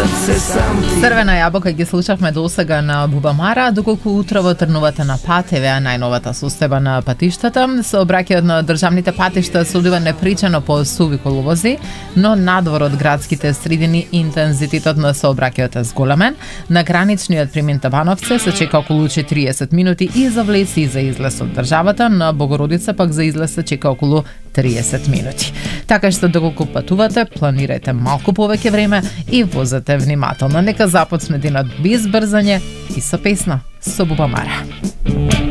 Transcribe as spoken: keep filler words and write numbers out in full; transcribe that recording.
срце сам ти. Црвена јаболка ги слушавме досега на Бубамара, доколку утрово тргнувате на пат, еве најновата состојба на патиштата. Сообраќајот на државните патишта се одвива непричано по суви коловози, но надвор од градските средини интензитетот на сообраќајот е зголемен. На граничниот при Минтабановце се чека околу четириесет минути и за влез и за излез од државата, на Богородица пак за излез се чека околу триесет минути. Така што доколку патувате, планирајте малку повеќе време и возете внимателно. Нека започне денот без брзање и со песна со Бубамара.